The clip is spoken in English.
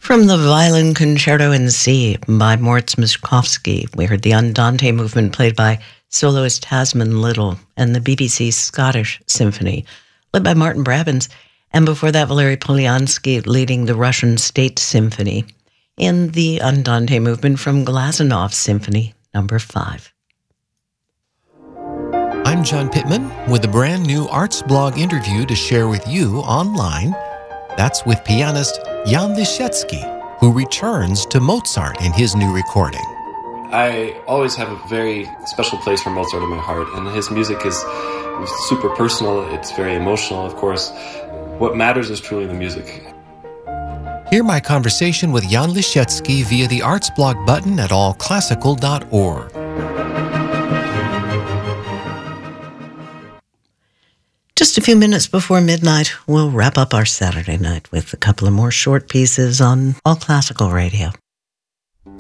From the Violin Concerto in C by Moritz Miskowski, we heard the Andante movement played by soloist Tasman Little and the BBC Scottish Symphony, led by Martin Brabants, and before that Valery Polyansky leading the Russian State Symphony in the Andante movement from Glazanov's Symphony No. 5. I'm John Pittman with a brand new Arts Blog interview to share with you online. That's with pianist Jan Lisiecki, who returns to Mozart in his new recording. I always have a very special place for Mozart in my heart, and his music is super personal. It's very emotional, of course. What matters is truly the music. Hear my conversation with Jan Lisiecki via the Arts Blog button at allclassical.org. Just a few minutes before midnight, we'll wrap up our Saturday night with a couple of more short pieces on All Classical Radio.